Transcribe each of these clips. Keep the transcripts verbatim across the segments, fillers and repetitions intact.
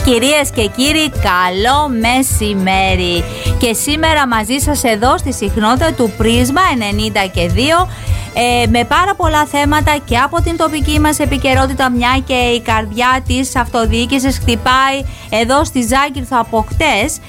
Κυρίες και κύριοι, καλό μεσημέρι. Και σήμερα μαζί σας εδώ στη συχνότητα του Πρίσμα ενενήντα και δύο ε, με πάρα πολλά θέματα και από την τοπική μας επικαιρότητα, μια και η καρδιά της αυτοδιοίκησης χτυπάει εδώ στη Ζάκυνθο από χτες.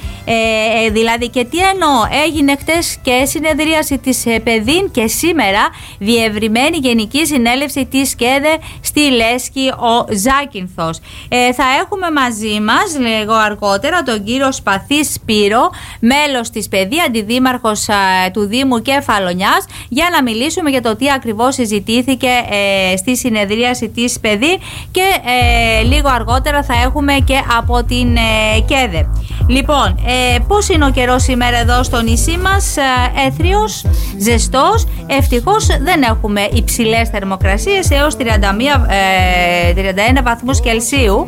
Ε, δηλαδή και τι εννοώ, έγινε χτες και συνεδρίαση της ε, ΠΕΔΗΝ και σήμερα διευρυμένη Γενική Συνέλευση της ΚΕΔΕ στη Λέσχη ο Ζάκυνθος. Ε, θα έχουμε μαζί μας λίγο αργότερα τον κύριο Σπαθή Σπύρο, μέλος της ΠΕΔΗ, αντιδήμαρχος ε, του Δήμου Κεφαλονιάς, για να μιλήσουμε για το τι ακριβώς συζητήθηκε ε, στη συνεδρίαση της ΠΕΔΗ και ε, λίγο αργότερα θα έχουμε και από την ε, ΚΕΔΕ. Λοιπόν, ε, πώς είναι ο καιρός σήμερα εδώ στο νησί μας? Ε, έθριος, ζεστός, ευτυχώς δεν έχουμε υψηλές θερμοκρασίες, έως τριάντα μία, ε, τριάντα ένα βαθμούς Κελσίου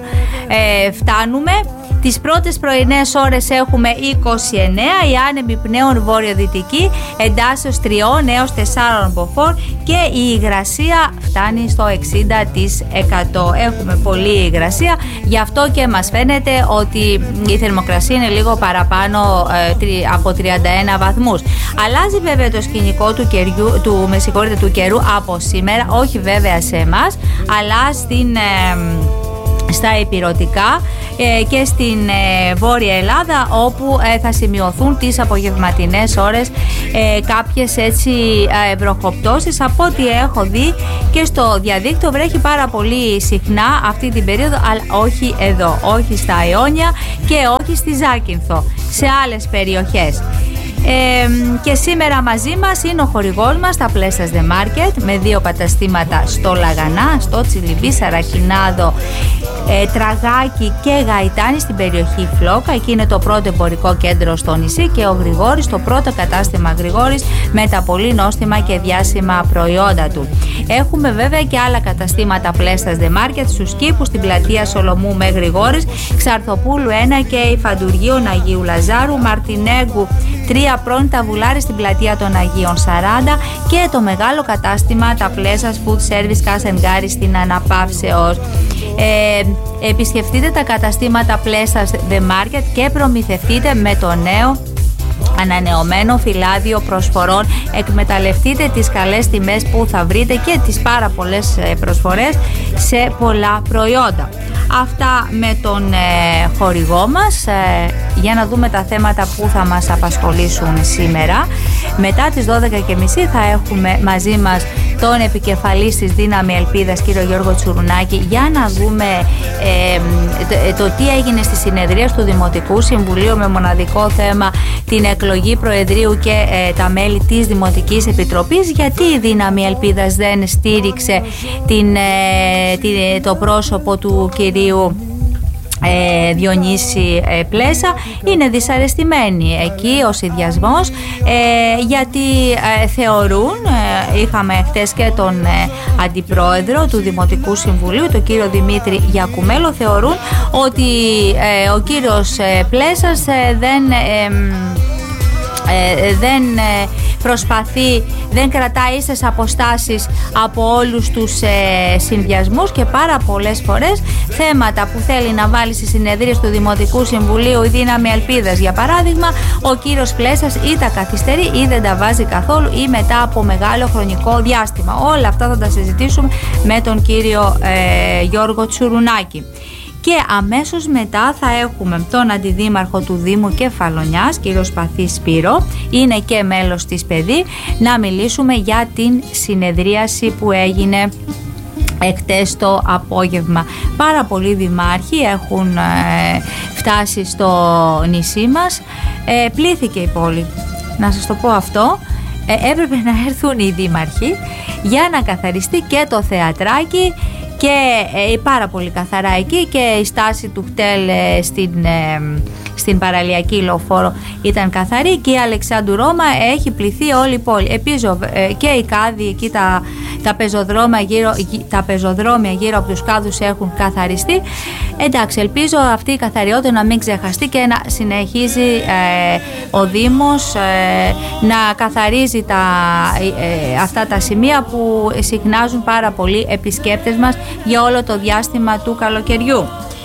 ε, φτάνουμε. Τις πρώτες πρωινές ώρες έχουμε είκοσι εννέα, η άνεμη πνέων βορειοδυτική, εντάσσεως τριών έως τεσσάρων μποφόρ και η υγρασία φτάνει στο εξήντα τοις εκατό. Έχουμε πολλή υγρασία, γι' αυτό και μας φαίνεται ότι η θερμοκρασία είναι λίγο παραπάνω ε, από τριάντα ένα βαθμούς. Αλλάζει βέβαια το σκηνικό του, καιριού, του, με συγχωρείτε, του καιρού από σήμερα, όχι βέβαια σε εμάς, αλλά στην... Ε, στα ηπειρωτικά ε, και στην ε, Βόρεια Ελλάδα, όπου ε, θα σημειωθούν τις απογευματινές ώρες ε, κάποιες έτσι ε, βροχοπτώσεις. Από ό,τι έχω δει και στο διαδίκτυο βρέχει πάρα πολύ συχνά αυτή την περίοδο, αλλά όχι εδώ, όχι στα Αιώνια και όχι στη Ζάκυνθο, σε άλλες περιοχές. Ε, και σήμερα μαζί μας είναι ο χορηγός μας, τα Plesas The Market, με δύο καταστήματα στο Λαγανά, στο Τσιλιμπί, Σαρακινάδο, ε, Τραγάκι και Γαϊτάνη στην περιοχή Φλόκα. Εκεί είναι το πρώτο εμπορικό κέντρο στο νησί, και ο Γρηγόρης, το πρώτο κατάστημα Γρηγόρης, με τα πολύ νόστιμα και διάσημα προϊόντα του. Έχουμε βέβαια και άλλα καταστήματα Plesas The Market στους κήπους, στην πλατεία Σολομού με Γρηγόρης, Ξαρθοπούλου ένα και Υφαντουργείων Αγίου Λαζάρου, Μαρτινέγκου τρία πρώην Ταβουλάρη στην πλατεία των Αγίων σαράντα και το μεγάλο κατάστημα τα Plesas Food Service Κασενγκάρη στην Αναπαύσεως. Ε, επισκεφτείτε τα καταστήματα Plesas The Market και προμηθευτείτε με το νέο ανανεωμένο φυλάδιο προσφορών. Εκμεταλλευτείτε τις καλές τιμές που θα βρείτε και τις πάρα πολλές προσφορές σε πολλά προϊόντα. Αυτά με τον ε, χορηγό μας, ε, για να δούμε τα θέματα που θα μας απασχολήσουν σήμερα. Μετά τις δώδεκα και μισή θα έχουμε μαζί μας τον επικεφαλής της Δύναμη Ελπίδας, κύριο Γιώργο Τσουρουνάκη, για να δούμε ε, το, το τι έγινε στη συνεδρία του Δημοτικού Συμβουλίου, με μοναδικό θέμα την εκλογή Προεδρείου και ε, τα μέλη της Δημοτικής Επιτροπής. Γιατί η Δύναμη Ελπίδας δεν στήριξε την, ε, την, το πρόσωπο του κυρίου Ε, Διονύση ε, Πλέσα? Είναι δυσαρεστημένοι εκεί ο συνδυασμός, ε, γιατί ε, θεωρούν, ε, είχαμε χτες και τον ε, αντιπρόεδρο του Δημοτικού Συμβουλίου, τον κύριο Δημήτρη Γιακουμέλο, θεωρούν ότι ε, ο κύριος ε, Πλέσας ε, δεν ε, ε, δεν ε, προσπαθεί, δεν κρατάει ίσες αποστάσεις από όλους τους ε, συνδυασμούς, και πάρα πολλές φορές θέματα που θέλει να βάλει στις συνεδρίες του Δημοτικού Συμβουλίου η Δύναμη Ελπίδας, για παράδειγμα, ο κύριος Πλέσας ή τα καθυστερεί ή δεν τα βάζει καθόλου ή μετά από μεγάλο χρονικό διάστημα. Όλα αυτά θα τα συζητήσουμε με τον κύριο ε, Γιώργο Τσουρουνάκη. Και αμέσως μετά θα έχουμε τον αντιδήμαρχο του Δήμου Κεφαλονιάς, κύριο Σπαθή Σπύρο, είναι και μέλος της ΠΕΔΗ, να μιλήσουμε για την συνεδρίαση που έγινε εκτές το απόγευμα. Πάρα πολλοί δημάρχοι έχουν ε, φτάσει στο νησί μας, ε, πλήθηκε η πόλη, να σας το πω αυτό. Ε, έπρεπε να έρθουν οι δήμαρχοι για να καθαριστεί και το θεατράκι, και ε, πάρα πολύ καθαρά εκεί, και η στάση του κτέλ ε, στην, ε, στην παραλιακή λεωφόρο ήταν καθαρή, και η Αλεξάνδρου Ρώμα έχει πληθεί όλη η πόλη. Επίσης ε, και οι κάδοι εκεί, τα, τα, πεζοδρόμια γύρω, τα πεζοδρόμια γύρω από τους κάδους έχουν καθαριστεί. Εντάξει, ελπίζω αυτή η καθαριότητα να μην ξεχαστεί και να συνεχίζει ε, ο Δήμος ε, να καθαρίζει τα, ε, αυτά τα σημεία που συχνάζουν πάρα πολλοί επισκέπτες μας για όλο το διάστημα του καλοκαιριού.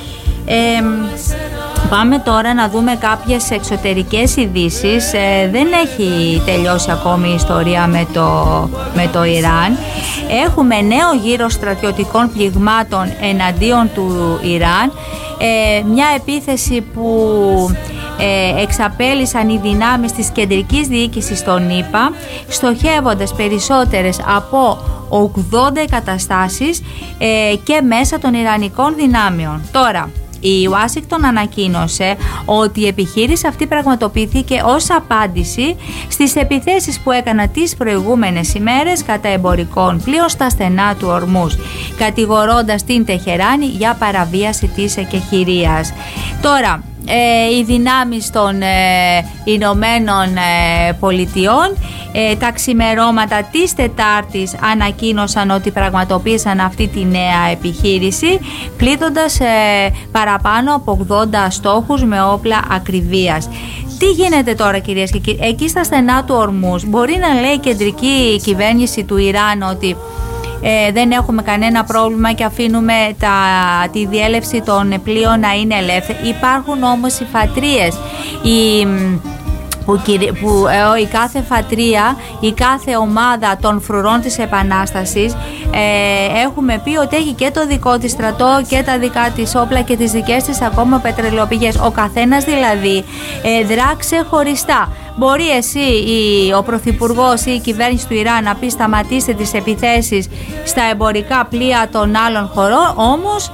Ε, Πάμε τώρα να δούμε κάποιες εξωτερικές ειδήσεις. Ε, δεν έχει τελειώσει ακόμη η ιστορία με το, με το Ιράν. Έχουμε νέο γύρο στρατιωτικών πληγμάτων εναντίον του Ιράν. Ε, μια επίθεση που ε, εξαπέλυσαν οι δυνάμεις της κεντρικής διοίκησης των ΗΠΑ, στοχεύοντας περισσότερες από ογδόντα εγκαταστάσεις ε, και μέσα των Ιρανικών δυνάμεων. Τώρα, η Ουάσιγκτον ανακοίνωσε ότι η επιχείρηση αυτή πραγματοποιήθηκε ως απάντηση στις επιθέσεις που έκαναν τις προηγούμενες ημέρες κατά εμπορικών πλοίων στα στενά του Ορμούζ, κατηγορώντας την Τεχεράνη για παραβίαση της εκεχηρίας. Τώρα, ε, οι δυνάμεις των ε, Ηνωμένων ε, Πολιτειών ε, τα ξημερώματα της Τετάρτης ανακοίνωσαν ότι πραγματοποίησαν αυτή τη νέα επιχείρηση, πλήττοντας ε, παραπάνω από ογδόντα στόχους με όπλα ακριβίας. Τι γίνεται τώρα, κυρίες και κύριοι? Εκεί στα στενά του Ορμούζ μπορεί να λέει η κεντρική κυβέρνηση του Ιράν ότι Ε, δεν έχουμε κανένα πρόβλημα και αφήνουμε τα, τη διέλευση των πλοίων να είναι ελεύθερη. Υπάρχουν όμως οι φατρίες, οι, που, που ε, η κάθε φατρία, η κάθε ομάδα των φρουρών της Επανάστασης ε, έχουμε πει ότι έχει και το δικό της στρατό και τα δικά της όπλα και τις δικές της ακόμα πετρελαιοπηγές. Ο καθένας δηλαδή ε, δρά ξεχωριστά. Μπορεί εσύ, η, ο Πρωθυπουργός ή η κυβέρνηση του Ιράν να πει σταματήστε τις επιθέσεις στα εμπορικά πλοία των άλλων χωρών, όμως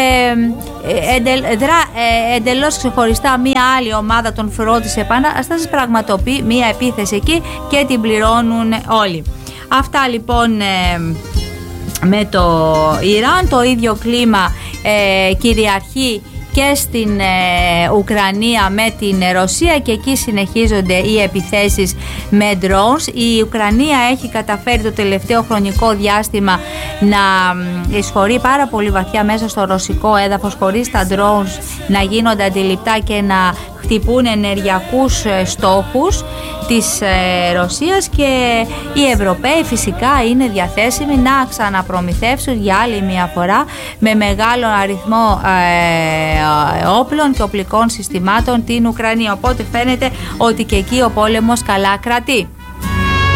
ε, εντελ, δρά, ε, εντελώς ξεχωριστά μία άλλη ομάδα των φρουρών της Επανάστασης πραγματοποιεί μία επίθεση εκεί και την πληρώνουν όλοι. Αυτά λοιπόν ε, με το Ιράν. Το ίδιο κλίμα ε, κυριαρχεί και στην ε, Ουκρανία με την Ρωσία, και εκεί συνεχίζονται οι επιθέσεις με drones. Η Ουκρανία έχει καταφέρει το τελευταίο χρονικό διάστημα να εισχωρεί πάρα πολύ βαθιά μέσα στο ρωσικό έδαφος, χωρίς τα drones να γίνονται αντιληπτά και να χτυπούν ενεργειακούς στόχους της ε, Ρωσίας, και οι Ευρωπαίοι φυσικά είναι διαθέσιμοι να ξαναπρομηθεύσουν για άλλη μια φορά με μεγάλο αριθμό ε, όπλων και οπλικών συστημάτων την Ουκρανία. Οπότε φαίνεται ότι και εκεί ο πόλεμος καλά κρατεί.